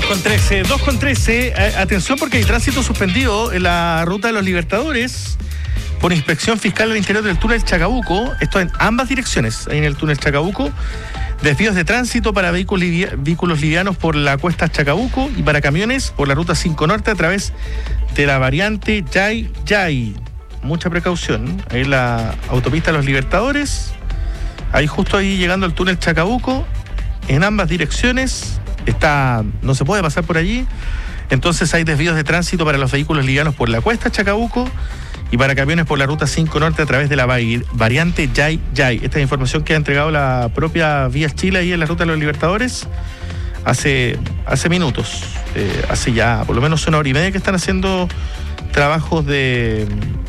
2:13. Atención porque hay tránsito suspendido en la ruta de los Libertadores por inspección fiscal al interior del túnel Chacabuco. Esto en ambas direcciones. Ahí en el túnel Chacabuco. Desvíos de tránsito para vehículos livianos por la cuesta Chacabuco y para camiones por la ruta 5 Norte a través de la variante Yay. Mucha precaución. Ahí la autopista de los Libertadores. Ahí justo ahí llegando al túnel Chacabuco. En ambas direcciones. No se puede pasar por allí. Entonces hay desvíos de tránsito para los vehículos livianos por la cuesta Chacabuco y para camiones por la ruta 5 Norte a través de la variante Yay. Esta es información que ha entregado la propia Vías Chile ahí en la ruta de los Libertadores hace minutos. Hace ya por lo menos 1 hora y media que están haciendo trabajos de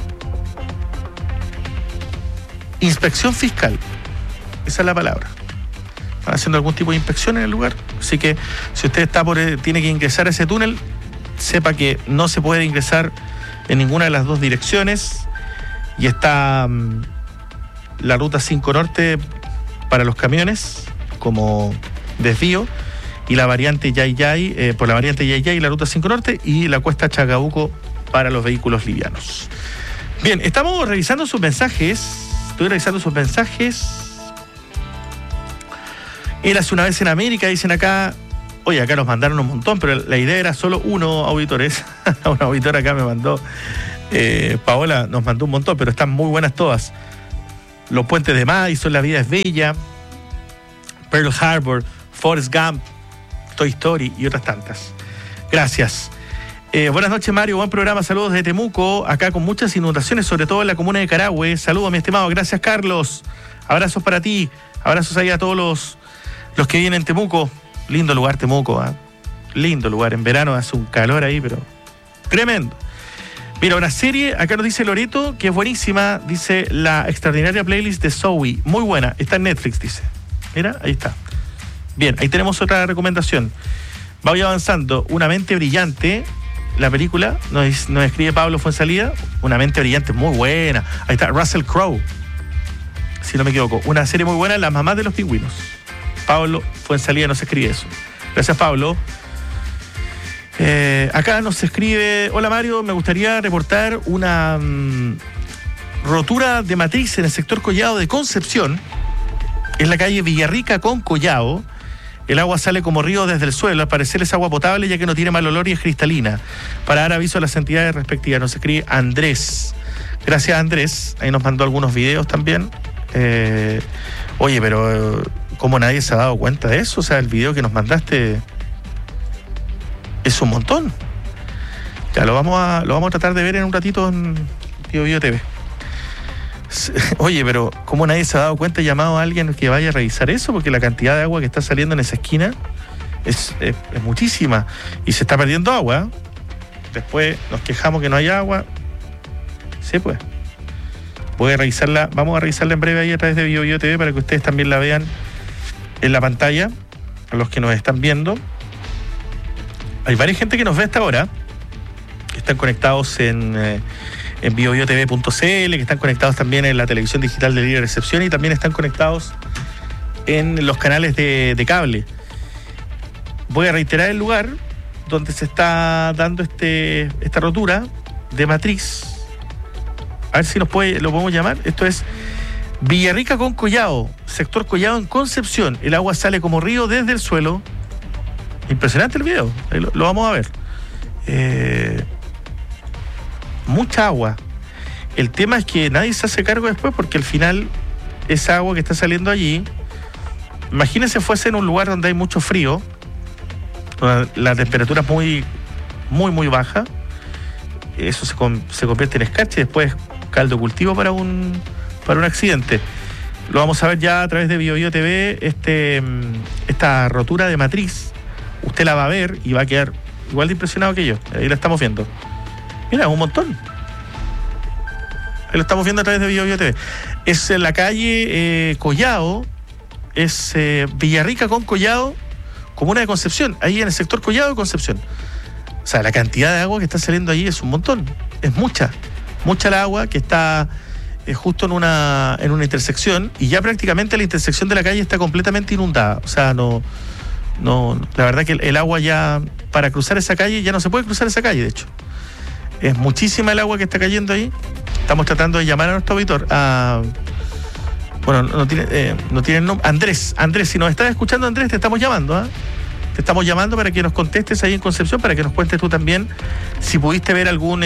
inspección fiscal. Esa es la palabra. Están haciendo algún tipo de inspección en el lugar. Así que si usted tiene que ingresar a ese túnel, sepa que no se puede ingresar en ninguna de las dos direcciones. Y está la ruta 5 Norte para los camiones como desvío y la variante Yay, por la variante Yay y la ruta 5 Norte y la cuesta Chacabuco para los vehículos livianos. Bien, estamos revisando sus mensajes. Estoy revisando sus mensajes. Érase una vez en América, dicen acá. Oye, acá nos mandaron un montón, pero la idea era solo uno, auditores. Una auditora acá me mandó, Paola nos mandó un montón, pero están muy buenas todas. Los puentes de Madison, La vida es bella, Pearl Harbor, Forrest Gump, Toy Story y otras tantas. Gracias. Buenas noches, Mario, buen programa, saludos desde Temuco, acá con muchas inundaciones, sobre todo en la comuna de Carahue. Saludos, mi estimado, gracias, Carlos. Abrazos para ti, abrazos ahí a todos los que vienen en Temuco. Lindo lugar Temuco, ¿eh? Lindo lugar. En verano hace un calor ahí, pero tremendo. Mira, una serie, acá nos dice Loreto, que es buenísima. Dice La extraordinaria playlist de Zoe. Muy buena, está en Netflix, dice. Mira, ahí está. Bien, ahí tenemos otra recomendación. Voy avanzando. Una mente brillante, la película, nos escribe Pablo Fuensalida. Una mente brillante, muy buena. Ahí está Russell Crowe, si no me equivoco. Una serie muy buena, Las mamás de los pingüinos. Pablo Fuensalida nos escribe eso. Gracias, Pablo. Acá nos escribe: hola, Mario, me gustaría reportar una rotura de matriz en el sector Collado de Concepción, en la calle Villarrica con Collado. El agua sale como río desde el suelo. Al parecer es agua potable, ya que no tiene mal olor y es cristalina. Para dar aviso a las entidades respectivas. Nos escribe Andrés. Gracias, Andrés. Ahí nos mandó algunos videos también. Oye, pero ¿cómo nadie se ha dado cuenta de eso? O sea, el video que nos mandaste es un montón. Ya lo vamos a tratar de ver en un ratito en BioBio TV. Oye, pero ¿cómo nadie se ha dado cuenta y llamado a alguien que vaya a revisar eso? Porque la cantidad de agua que está saliendo en esa esquina es muchísima y se está perdiendo agua. Después nos quejamos que no hay agua. Sí, pues. Voy a revisarla, vamos a revisarla en breve ahí a través de BioBio TV para que ustedes también la vean en la pantalla, a los que nos están viendo. Hay varias gente que nos ve hasta ahora, que están conectados en biobiotv.cl, que están conectados también en la televisión digital de Libre Recepción y también están conectados en los canales de cable. Voy a reiterar el lugar donde se está dando esta rotura de matriz. A ver si lo podemos llamar. Esto es Villarrica con Collado, sector Collado en Concepción. El agua sale como río desde el suelo. Impresionante el video. Ahí lo vamos a ver. Mucha agua. El tema es que nadie se hace cargo después, porque al final esa agua que está saliendo allí, imagínense fuese en un lugar donde hay mucho frío, donde la temperatura es muy, muy, muy baja. Eso se convierte en escarcha y después caldo de cultivo para un accidente. Lo vamos a ver ya a través de BioBio TV. Esta rotura de matriz, usted la va a ver y va a quedar igual de impresionado que yo. Ahí la estamos viendo. Mira, es un montón. Ahí lo estamos viendo a través de BioBio TV. Es en la calle Collado, es Villarrica con Collado, comuna de Concepción, ahí en el sector Collado de Concepción. O sea, la cantidad de agua que está saliendo ahí es un montón. Es mucha la agua que está justo en una intersección, y ya prácticamente la intersección de la calle está completamente inundada. O sea, no la verdad que el agua ya para cruzar esa calle, ya no se puede cruzar esa calle, de hecho. Es muchísima el agua que está cayendo ahí. Estamos tratando de llamar a nuestro auditor. Bueno, no tiene nombre. Andrés, si nos estás escuchando, Andrés, te estamos llamando. Te estamos llamando para que nos contestes ahí en Concepción, para que nos cuentes tú también si pudiste ver algún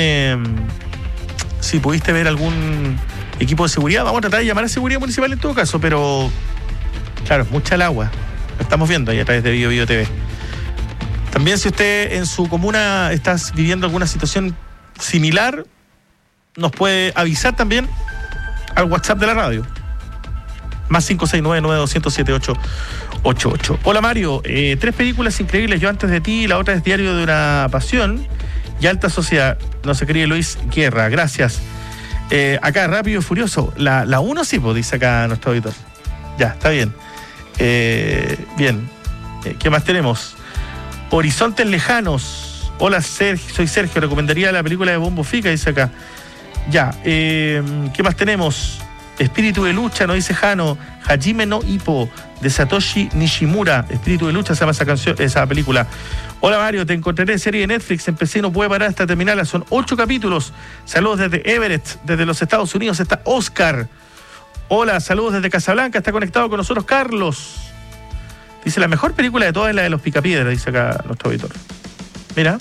equipo de seguridad. Vamos a tratar de llamar a seguridad municipal en todo caso, pero claro, es mucha el agua. Lo estamos viendo ahí a través de Bio TV. También, si usted en su comuna está viviendo alguna situación similar, nos puede avisar también al WhatsApp de la radio. Más 569-9207-888. Hola Mario, 3 películas increíbles, Yo antes de ti, la otra es Diario de una pasión y Alta Sociedad. No se cree Luis Guerra, gracias. Acá, Rápido y Furioso, la 1 sí, pues, dice acá nuestro auditor. Ya, está bien. Bien. ¿Qué más tenemos? Horizontes Lejanos. Hola, soy Sergio, recomendaría la película de Bombo Fica, dice acá. Ya, ¿qué más tenemos? Espíritu de lucha, nos dice Jano. Hajime no Ippo, de Satoshi Nishimura. Espíritu de lucha se llama esa película. Hola Mario, te encontraré serie de Netflix. Empecé y no puede parar hasta terminarla. Son 8 capítulos. Saludos desde Everett, desde los Estados Unidos. Está Oscar. Hola, saludos desde Casablanca. Está conectado con nosotros Carlos. Dice, la mejor película de todas es la de los Picapiedras, dice acá nuestro auditor. Mira.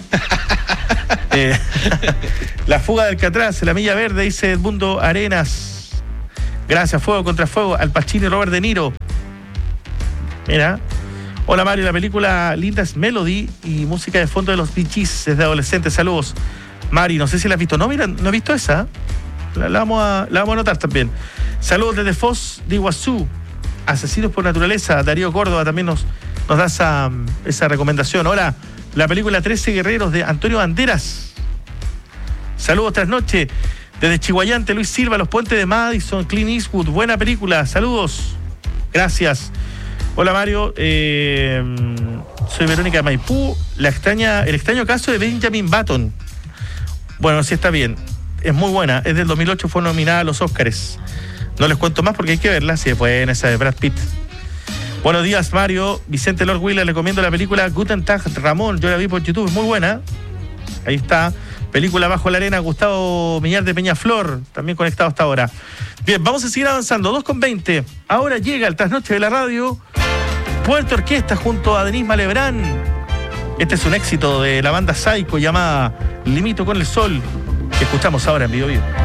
La fuga del Alcatraz, La Milla Verde, dice Edmundo Arenas. Gracias, Fuego contra Fuego, Al Pacino y Robert De Niro. Mira. Hola Mario, la película Linda's Melody y música de fondo de los Bee Gees desde adolescentes. Saludos. Mari, no sé si la has visto. No, mira, no he visto esa. La vamos a anotar también. Saludos desde Foz de Iguazú. Asesinos por Naturaleza. Darío Córdoba también nos da esa recomendación. Hola, la película 13 Guerreros de Antonio Banderas. Saludos tras noche. Desde Chihuayante, Luis Silva, Los Puentes de Madison, Clint Eastwood, buena película, saludos. Gracias. Hola Mario, soy Verónica de Maipú. El extraño caso de Benjamin Button. Bueno, sí está bien, es muy buena, es del 2008, fue nominada a los Óscares. No les cuento más porque hay que verla, sí, fue en esa de Brad Pitt. Buenos días Mario, Vicente Lord Wheeler, le recomiendo la película Guten Tag Ramón, yo la vi por YouTube, es muy buena. Ahí está. Película Bajo la Arena, Gustavo Millar de Peñaflor, también conectado hasta ahora. Bien, vamos a seguir avanzando, 2:20. Ahora llega el trasnoche de la radio, Puerto Orquesta junto a Denise Malebrán. Este es un éxito de la banda Psycho llamada Limito con el Sol, que escuchamos ahora en Bio Bio.